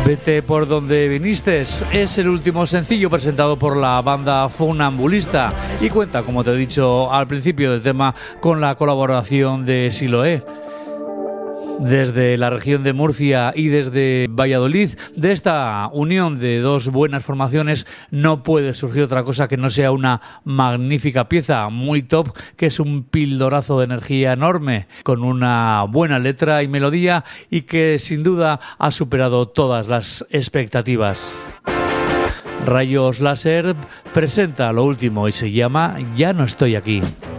Vete por donde viniste es el último sencillo presentado por la banda Funambulista y cuenta, como te he dicho al principio del tema, con la colaboración de Siloé. Desde la región de Murcia y desde Valladolid, de esta unión de dos buenas formaciones no puede surgir otra cosa que no sea una magnífica pieza, muy top, que es un pildorazo de energía enorme, con una buena letra y melodía y que sin duda ha superado todas las expectativas. Rayos Láser presenta lo último y se llama Ya no estoy aquí.